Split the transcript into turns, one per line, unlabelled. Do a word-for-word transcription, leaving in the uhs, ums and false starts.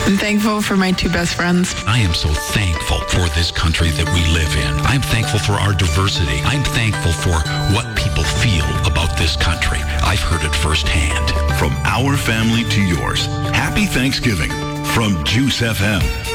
I'm thankful for my two best friends.
I am so thankful for this country that we live in. I'm thankful for our diversity. I'm thankful for what people feel about this country. I've heard it firsthand.
From our family to yours, happy Thanksgiving from Juice F M.